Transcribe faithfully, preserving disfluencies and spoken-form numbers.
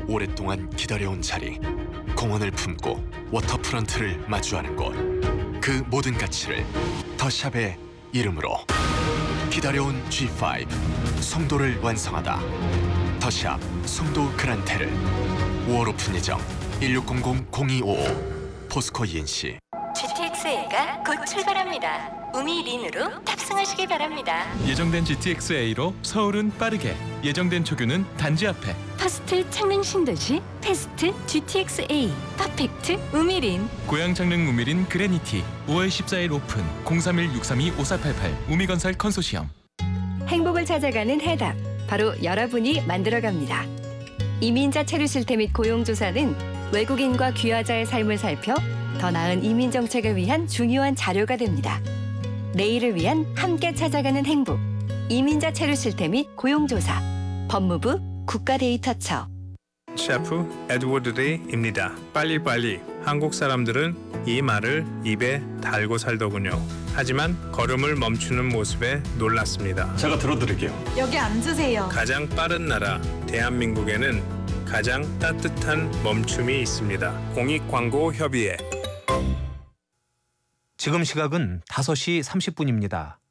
오랫동안 기다려온 자리, 공원을 품고 워터프런트를 마주하는 곳, 그 모든 가치를 더샵의 이름으로 기다려온 지 파이브 송도를 완성하다. 더샵 송도 그란테르 오월 오픈 예정. 일육공공 공이오오 포스코 이엔씨. 지티엑스에이가 곧 출발합니다. 우미린으로 탑승하시기 바랍니다. 예정된 지티엑스에이로 서울은 빠르게, 예정된 초규는 단지 앞에. 퍼스트 창릉 신도시 패스트 지티엑스에이 퍼펙트 우미린. 고양 창릉 우미린 그레니티 오월 십사일 오픈. 공삼일 육삼이 오사팔팔 우미건설 컨소시엄. 행복을 찾아가는 해답, 바로 여러분이 만들어갑니다. 이민자 체류 실태 및 고용조사는 외국인과 귀화자의 삶을 살펴 더 나은 이민 정책을 위한 중요한 자료가 됩니다. 내일을 위한 함께 찾아가는 행복. 이민자 체류 실태 및 고용조사. 법무부 국가데이터처. 셰프 에드워드 데이입니다. 빨리빨리. 한국 사람들은 이 말을 입에 달고 살더군요. 하지만 걸음을 멈추는 모습에 놀랐습니다. 제가 들어드릴게요. 여기 앉으세요. 가장 빠른 나라 대한민국에는 가장 따뜻한 멈춤이 있습니다. 공익광고협의회. 지금 시각은 다섯 시 삼십 분입니다.